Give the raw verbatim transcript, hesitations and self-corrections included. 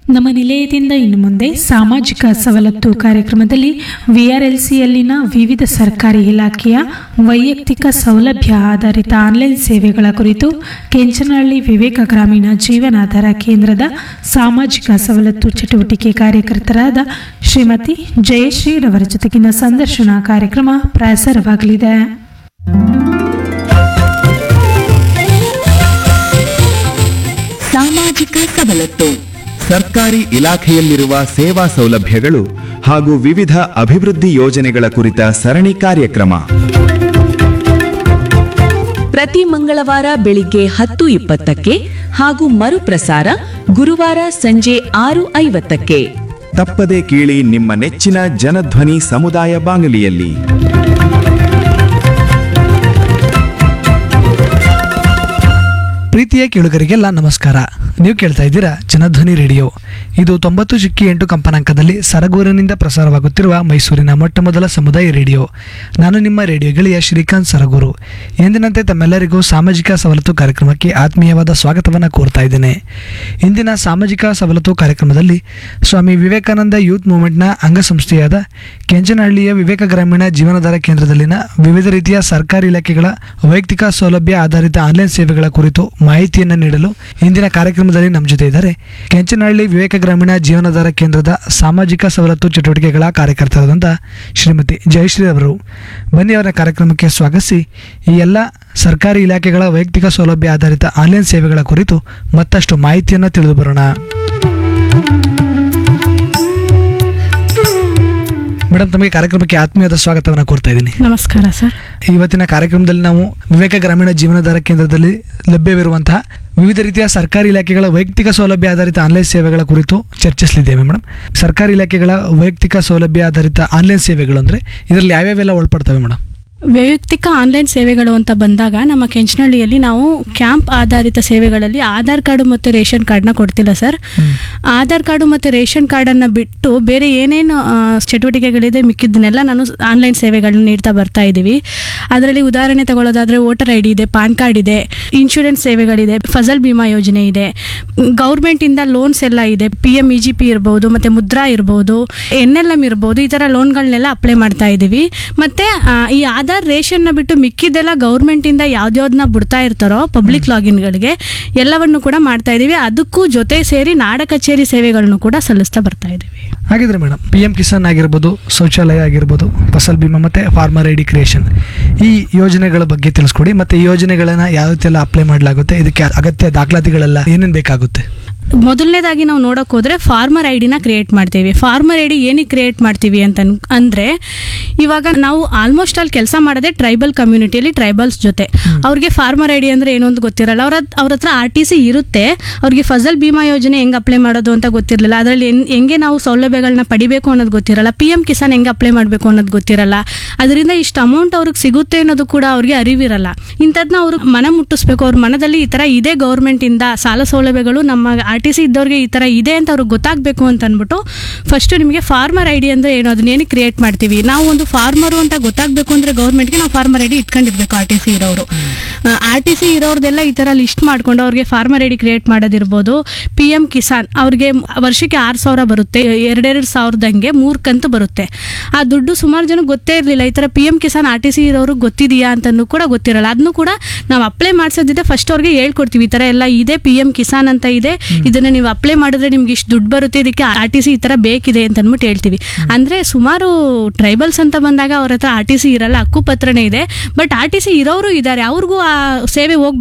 ನಮ್ಮ ನಿಲಯದಿಂದ ಇನ್ನು ಮುಂದೆ ಸಾಮಾಜಿಕ ಸವಲತ್ತು ಕಾರ್ಯಕ್ರಮದಲ್ಲಿ ವಿಆರ್ಎಲ್ಸಿಯಲ್ಲಿನ ವಿವಿಧ ಸರ್ಕಾರಿ ಇಲಾಖೆಯ ವೈಯಕ್ತಿಕ ಸೌಲಭ್ಯ ಆಧಾರಿತ ಆನ್ಲೈನ್ ಸೇವೆಗಳ ಕುರಿತು ಕೆಂಚನಹಳ್ಳಿ ವಿವೇಕ ಗ್ರಾಮೀಣ ಜೀವನಾಧಾರ ಕೇಂದ್ರದ ಸಾಮಾಜಿಕ ಸವಲತ್ತು ಚಟುವಟಿಕೆ ಕಾರ್ಯಕರ್ತರಾದ ಶ್ರೀಮತಿ ಜಯಶ್ರೀ ರವರ ಜೊತೆಗಿನ ಸಂದರ್ಶನ ಕಾರ್ಯಕ್ರಮ ಪ್ರಸಾರವಾಗಲಿದೆ. ಸಾಮಾಜಿಕ ಸವಲತ್ತು ಸರ್ಕಾರಿ ಇಲಾಖೆಯಲ್ಲಿರುವ ಸೇವಾ ಸೌಲಭ್ಯಗಳು ಹಾಗೂ ವಿವಿಧ ಅಭಿವೃದ್ಧಿ ಯೋಜನೆಗಳ ಕುರಿತ ಸರಣಿ ಕಾರ್ಯಕ್ರಮ ಪ್ರತಿ ಮಂಗಳವಾರ ಬೆಳಿಗ್ಗೆ ಹತ್ತು ಇಪ್ಪತ್ತಕ್ಕೆ ಹಾಗೂ ಮರುಪ್ರಸಾರ ಗುರುವಾರ ಸಂಜೆ ಆರು ಐವತ್ತಕ್ಕೆ. ತಪ್ಪದೆ ಕೇಳಿ ನಿಮ್ಮ ನೆಚ್ಚಿನ ಜನಧ್ವನಿ ಸಮುದಾಯ ಬಾನುಲಿಯಲ್ಲಿ. ಪ್ರೀತಿಯ ಕೇಳುಗರಿಗೆಲ್ಲ ನಮಸ್ಕಾರ. ನೀವು ಕೇಳ್ತಾ ಇದ್ದೀರಾ ಜನಧ್ವನಿ ರೇಡಿಯೋ. ಇದು ತೊಂಬತ್ತು ಚಿಕ್ಕಿ ಎಂಟು ಕಂಪನಾಂಕದಲ್ಲಿ ಸರಗೂರಿನಿಂದ ಪ್ರಸಾರವಾಗುತ್ತಿರುವ ಮೈಸೂರಿನ ಮೊಟ್ಟ ಮೊದಲ ಸಮುದಾಯ ರೇಡಿಯೋ. ನಾನು ನಿಮ್ಮ ರೇಡಿಯೋ ಗೆಳೆಯ ಶ್ರೀಕಾಂತ್ ಸರಗೂರು. ಎಂದಿನಂತೆ ತಮ್ಮೆಲ್ಲರಿಗೂ ಸಾಮಾಜಿಕ ಸವಲತ್ತು ಕಾರ್ಯಕ್ರಮಕ್ಕೆ ಆತ್ಮೀಯವಾದ ಸ್ವಾಗತವನ್ನು ಕೋರ್ತಾ ಇದ್ದೇನೆ. ಇಂದಿನ ಸಾಮಾಜಿಕ ಸವಲತ್ತು ಕಾರ್ಯಕ್ರಮದಲ್ಲಿ ಸ್ವಾಮಿ ವಿವೇಕಾನಂದ ಯೂತ್ ಮೂವ್ಮೆಂಟ್ನ ಅಂಗಸಂಸ್ಥೆಯಾದ ಕೆಂಚನಹಳ್ಳಿಯ ವಿವೇಕ ಗ್ರಾಮೀಣ ಜೀವನಾಧಾರ ಕೇಂದ್ರದಲ್ಲಿನ ವಿವಿಧ ರೀತಿಯ ಸರ್ಕಾರಿ ಇಲಾಖೆಗಳ ವೈಯಕ್ತಿಕ ಸೌಲಭ್ಯ ಆಧಾರಿತ ಆನ್ಲೈನ್ ಸೇವೆಗಳ ಕುರಿತು ಮಾಹಿತಿಯನ್ನು ನೀಡಲು ಇಂದಿನ ಕಾರ್ಯಕ್ರಮದಲ್ಲಿ ನಮ್ಮ ಜೊತೆ ಇದ್ದಾರೆ ಕೆಂಚನಹಳ್ಳಿ ವಿವೇಕ ಗ್ರಾಮೀಣ ಜೀವನಾಧಾರ ಕೇಂದ್ರದ ಸಾಮಾಜಿಕ ಸವಲತ್ತು ಚಟುವಟಿಕೆಗಳ ಕಾರ್ಯಕರ್ತರಾದಂಥ ಶ್ರೀಮತಿ ಜಯಶ್ರೀ ಅವರು. ಬನ್ನಿ ಅವರ ಕಾರ್ಯಕ್ರಮಕ್ಕೆ ಸ್ವಾಗತಿಸಿ ಈ ಎಲ್ಲ ಸರ್ಕಾರಿ ಇಲಾಖೆಗಳ ವೈಯಕ್ತಿಕ ಸೌಲಭ್ಯ ಆಧಾರಿತ ಆನ್ಲೈನ್ ಸೇವೆಗಳ ಕುರಿತು ಮತ್ತಷ್ಟು ಮಾಹಿತಿಯನ್ನು ತಿಳಿದು ಬರೋಣ. ಮೇಡಮ್, ತಮಗೆ ಕಾರ್ಯಕ್ರಮಕ್ಕೆ ಆತ್ಮೀಯವಾದ ಸ್ವಾಗತವನ್ನು ಕೋರ್ತಾ ಇದ್ದೀನಿ. ನಮಸ್ಕಾರ ಸರ್. ಇವತ್ತಿನ ಕಾರ್ಯಕ್ರಮದಲ್ಲಿ ನಾವು ವಿವೇಕ ಗ್ರಾಮೀಣ ಜೀವನಾಧಾರ ಕೇಂದ್ರದಲ್ಲಿ ಲಭ್ಯವಿರುವಂತಹ ವಿವಿಧ ರೀತಿಯ ಸರ್ಕಾರಿ ಇಲಾಖೆಗಳ ವೈಯಕ್ತಿಕ ಸೌಲಭ್ಯ ಆಧಾರಿತ ಆನ್ಲೈನ್ ಸೇವೆಗಳ ಕುರಿತು ಚರ್ಚಿಸಲಿದ್ದೇವೆ. ಮೇಡಮ್, ಸರ್ಕಾರಿ ಇಲಾಖೆಗಳ ವೈಯಕ್ತಿಕ ಸೌಲಭ್ಯ ಆಧಾರಿತ ಆನ್ಲೈನ್ ಸೇವೆಗಳು ಅಂದರೆ ಇದರಲ್ಲಿ ಯಾವ್ಯಾವೆಲ್ಲ ಒಳಪಡ್ತವೆ ಮೇಡಮ್? ವೈಯಕ್ತಿಕ ಆನ್ಲೈನ್ ಸೇವೆಗಳು ಅಂತ ಬಂದಾಗ ನಮ್ಮ ಕೆಂಚನಹಳ್ಳಿಯಲ್ಲಿ ನಾವು ಕ್ಯಾಂಪ್ ಆಧಾರಿತ ಸೇವೆಗಳಲ್ಲಿ ಆಧಾರ್ ಕಾರ್ಡು ಮತ್ತು ರೇಷನ್ ಕಾರ್ಡ್ನ ಕೊಡ್ತಿಲ್ಲ ಸರ್. ಆಧಾರ್ ಕಾರ್ಡು ಮತ್ತು ರೇಷನ್ ಕಾರ್ಡನ್ನು ಬಿಟ್ಟು ಬೇರೆ ಏನೇನು ಚಟುವಟಿಕೆಗಳಿದೆ ಮಿಕ್ಕಿದ್ದನ್ನೆಲ್ಲ ನಾನು ಆನ್ಲೈನ್ ಸೇವೆಗಳನ್ನ ನೀಡ್ತಾ ಬರ್ತಾ ಇದ್ದೀವಿ. ಅದರಲ್ಲಿ ಉದಾಹರಣೆ ತಗೊಳ್ಳೋದಾದರೆ ವೋಟರ್ ಐ ಡಿ ಇದೆ, ಪಾನ್ ಕಾರ್ಡ್ ಇದೆ, ಇನ್ಶೂರೆನ್ಸ್ ಸೇವೆಗಳಿದೆ, ಫಸಲ್ ಬಿಮಾ ಯೋಜನೆ ಇದೆ, ಗೌರ್ಮೆಂಟಿಂದ ಲೋನ್ಸ್ ಎಲ್ಲ ಇದೆ, P M E G P ಇರ್ಬೋದು, ಮತ್ತು ಮುದ್ರಾ ಇರ್ಬೋದು, ಎನ್ ಎಲ್ ಎಮ್ ಇರ್ಬೋದು, ಈ ಥರ ಲೋನ್ಗಳನ್ನೆಲ್ಲ ಅಪ್ಲೈ ಮಾಡ್ತಾ ಇದ್ದೀವಿ. ಮತ್ತು ಈ ಆಧಾರ್ ರೇಷನ್ನ ಬಿಟ್ಟು ಮಿಕ್ಕಿದೆಲ್ಲ ಗೌರ್ಮೆಂಟಿಂದ ಯಾವ್ದ್ಯಾವ್ದನ್ನ ಬಿಡ್ತಾ ಇರ್ತಾರೋ ಪಬ್ಲಿಕ್ ಲಾಗಿನ್ಗಳಿಗೆ ಎಲ್ಲವನ್ನು ಕೂಡ ಮಾಡ್ತಾ ಇದ್ದೀವಿ. ಅದಕ್ಕೂ ಜೊತೆ ಸೇರಿ ನಾಡ ಕಚೇರಿ ಸೇವೆಗಳನ್ನು ಕೂಡ ಸಲ್ಲಿಸ್ತಾ ಬರ್ತಾ ಇದ್ದೀವಿ. ಹಾಗಿದ್ರೆ ಮೇಡಮ್, ಪಿ ಎಂ ಕಿಸಾನ್ ಆಗಿರ್ಬೋದು, ಶೌಚಾಲಯ ಆಗಿರ್ಬೋದು, ಫಸಲ್ ಬಿಮಾ ಮತ್ತು ಫಾರ್ಮರ್ ಐ ಡಿ ಕ್ರಿಯೇಷನ್, ಈ ಯೋಜನೆಗಳ ಬಗ್ಗೆ ತಿಳಿಸ್ಕೊಡಿ. ಮತ್ತು ಈ ಯೋಜನೆಗಳನ್ನು ಯಾವ ರೀತಿ ಎಲ್ಲ ಅಪ್ಲೈ ಮಾಡಲಾಗುತ್ತೆ, ಇದಕ್ಕೆ ಅಗತ್ಯ ದಾಖಲಾತಿಗಳೆಲ್ಲ ಏನೇನು ಬೇಕಾಗುತ್ತೆ? ಮೊದಲನೇದಾಗಿ ನಾವು ನೋಡೋಕೆ ಹೋದರೆ ಫಾರ್ಮರ್ ಐ ಡಿನ ಕ್ರಿಯೇಟ್ ಮಾಡ್ತೀವಿ. ಫಾರ್ಮರ್ ಐ ಡಿ ಏನಕ್ಕೆ ಕ್ರಿಯೇಟ್ ಮಾಡ್ತೀವಿ ಅಂತ ಅಂದರೆ, ಇವಾಗ ನಾವು ಆಲ್ಮೋಸ್ಟ್ ಅಲ್ಲಿ ಕೆಲಸ ಮಾಡೋದೇ ಟ್ರೈಬಲ್ ಕಮ್ಯುನಿಟಿಯಲ್ಲಿ ಟ್ರೈಬಲ್ಸ್ ಜೊತೆ. ಅವ್ರಿಗೆ ಫಾರ್ಮರ್ ಐ ಡಿ ಅಂದರೆ ಏನು ಅಂತ ಗೊತ್ತಿರಲ್ಲ. ಅವ್ರ ಅವ್ರ ಹತ್ರ ಆರ್ ಟಿ ಸಿ ಇರುತ್ತೆ, ಅವ್ರಿಗೆ ಫಸಲ್ ಬಿಮಾ ಯೋಜನೆ ಹೆಂಗೆ ಅಪ್ಲೈ ಮಾಡೋದು ಅಂತ ಗೊತ್ತಿರಲಿಲ್ಲ. ಅದರಲ್ಲಿ ಹೆಂಗೆ ನಾವು ಸೌಲಭ್ಯಗಳನ್ನ ಪಡಿಬೇಕು ಅನ್ನೋದು ಗೊತ್ತಿರಲ್ಲ. ಪಿ ಎಂ ಕಿಸಾನ್ ಹೆಂಗೆ ಅಪ್ಲೈ ಮಾಡಬೇಕು ಅನ್ನೋದು ಗೊತ್ತಿರಲ್ಲ. ಅದರಿಂದ ಇಷ್ಟು ಅಮೌಂಟ್ ಅವ್ರಿಗೆ ಸಿಗುತ್ತೆ ಅನ್ನೋದು ಕೂಡ ಅವ್ರಿಗೆ ಅರಿವಿರಲ್ಲ. ಇಂಥದ್ದನ್ನ ಅವ್ರಿಗೆ ಮನ ಮುಟ್ಟಿಸ್ಬೇಕು. ಅವ್ರ ಮನದಲ್ಲಿ ಈ ಥರ ಇದೆ, ಗೌರ್ಮೆಂಟಿಂದ ಸಾಲ ಸೌಲಭ್ಯಗಳು ನಮ್ಮ ಆರ್ ಟಿ ಸಿ ಇದ್ದವ್ರಿಗೆ ಈ ಥರ ಇದೆ ಅಂತ ಅವ್ರಿಗೆ ಗೊತ್ತಾಗಬೇಕು ಅಂತ ಅಂದ್ಬಿಟ್ಟು ಫಸ್ಟು ನಿಮಗೆ ಫಾರ್ಮರ್ ಐ ಡಿ ಅಂದರೆ ಏನು ಅದನ್ನೇನು ಕ್ರಿಯೇಟ್ ಮಾಡ್ತೀವಿ. ನಾವು ಒಂದು ಫಾರ್ಮರು ಅಂತ ಗೊತ್ತಾಗಬೇಕು ಅಂದರೆ ಗೌರ್ಮೆಂಟ್ಗೆ ನಾವು farmer I D ಇಟ್ಕೊಂಡಿರ್ಬೇಕು. R T C ಇರೋರು ಆರ್ ಟಿ ಸಿ ಇರೋರ್ದೆಲ್ಲ ಈ ಥರ ಲಿಸ್ಟ್ ಮಾಡ್ಕೊಂಡು ಅವ್ರಿಗೆ farmer I D create ಮಾಡೋದಿರ್ಬೋದು. P M Kisan ಅವ್ರಿಗೆ ವರ್ಷಕ್ಕೆ ಆರು ಸಾವಿರ ಬರುತ್ತೆ, ಎರಡೆರಡು ಸಾವಿರದಂಗೆ ಮೂರು ಕಂತು ಬರುತ್ತೆ. ಆ ದುಡ್ಡು ಸುಮಾರು ಜನ ಗೊತ್ತೇ ಇರಲಿಲ್ಲ. ಈ ಥರ P M Kisan R T C ಇರೋರು ಗೊತ್ತಿದೆಯಾ ಅಂತಲೂ ಕೂಡ ಗೊತ್ತಿರಲ್ಲ. ಅದನ್ನು ಕೂಡ ನಾವು ಅಪ್ಲೈ ಮಾಡಿಸೋದಿದೆ ಫಸ್ಟ್ ಅವ್ರಿಗೆ ಹೇಳ್ಕೊಡ್ತೀವಿ. ಈ ಥರ ಎಲ್ಲ ಇದೆ, ಪಿ ಎಮ್ ಕಿಸಾನ್ ಅಂತ ಇದೆ, ಇದನ್ನು ನೀವು ಅಪ್ಲೈ ಮಾಡಿದ್ರೆ ನಿಮ್ಗೆ ಇಷ್ಟು ದುಡ್ಡು ಬರುತ್ತೆ, ಇದಕ್ಕೆ ಆರ್ ಟಿ ಸಿ ಈ ಥರ ಬೇಕಿದೆ ಅಂತ ಅಂದ್ಬಿಟ್ಟು ಹೇಳ್ತೀವಿ. ಅಂದರೆ ಸುಮಾರು ಟ್ರೈಬಲ್ಸ್ ಅಂತ ಬಂದಾಗ ಅವ್ರ ಹತ್ರ ಆರ್ ಟಿ ಸಿ ಇರಲ್ಲ, ಹಕ್ಕುಪತ್ರನೇ ಇದೆ. ಬಟ್ ಆರ್ ಟಿ ಸಿ ಇರೋರು ಇದ್ದಾರೆ, ಅವ್ರಿಗೂ ಆ ಸೇವೆ ಹೋಗ್ಬೇಕು